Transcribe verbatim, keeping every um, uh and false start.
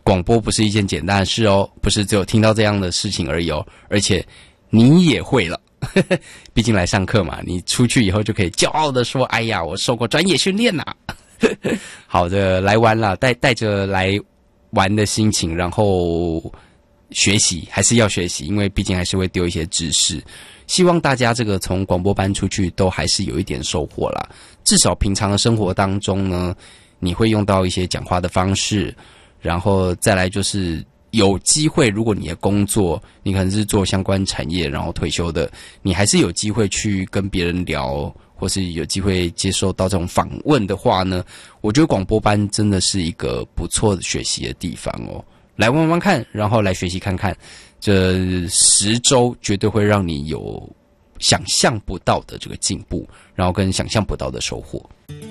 广播不是一件简单的事哦，不是只有听到这样的事情而已哦，而且你也会了。毕竟来上课嘛，你出去以后就可以骄傲的说：“哎呀，我受过专业训练呐。”好的，来玩啦，带带着来玩的心情，然后学习还是要学习，因为毕竟还是会丢一些知识。希望大家这个从广播班出去都还是有一点收获啦。至少平常的生活当中呢，你会用到一些讲话的方式，然后再来就是有机会，如果你的工作你可能是做相关产业，然后退休的，你还是有机会去跟别人聊，或是有机会接受到这种访问的话呢，我觉得广播班真的是一个不错的学习的地方哦。来玩玩看，然后来学习看看，这十周绝对会让你有想象不到的这个进步，然后跟想象不到的收获。